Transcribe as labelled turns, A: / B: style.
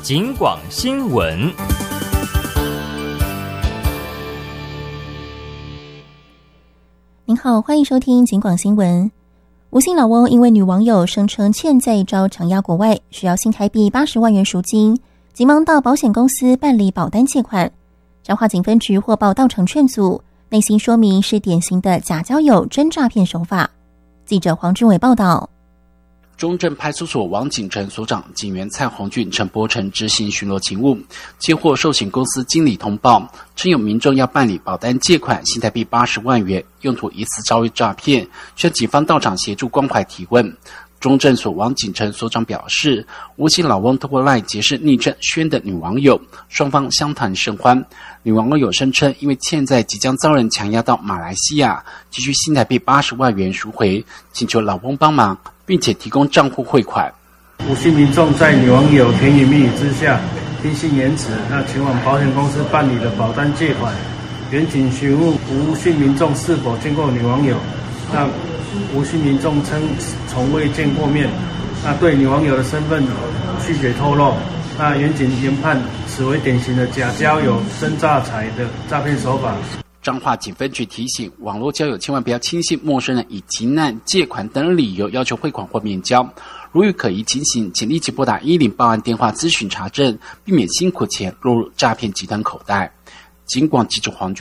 A: 警广新闻。
B: 您好，欢迎收听警广新闻。吴姓老翁因为女网友声称欠债遭强押国外，需要新台币80万元赎金，急忙到保险公司办理保单借款。彰化警分局获报到场劝阻，内心说明是典型的假交友真诈骗手法。记者黄志伟报道。
C: 中正派出所王景成所长、警员蔡宏俊、陈柏成执行巡逻勤务，接获寿险公司经理通报，称有民众要办理保单借款新台币80万元，用途疑似遭遇诈骗，需警方到场协助关怀提问。中正所王景成所长表示，吴姓老翁透过 LINE 结识昵称轩的女网友，双方相谈甚欢。女网友声称，因为欠债即将遭人强押到马来西亚，急需新台币80万元赎回，请求老翁帮忙，并且提供账户汇款。
D: 吴姓民众在女网友甜言蜜语之下，听信言辞，前往保险公司办理的保单借款。员警询问吴姓民众是否见过女网友，吴姓民众称从未见过面，对女网友的身份拒绝透露。员警研判此为典型的假交友真诈财的诈骗手法。
C: 彰化警分局提醒，网络交友千万不要轻信陌生人以急难、借款等理由要求汇款或面交。如遇可疑情形，请立即拨打10报案电话咨询查证，避免辛苦钱落入诈骗集团口袋。警广记者黄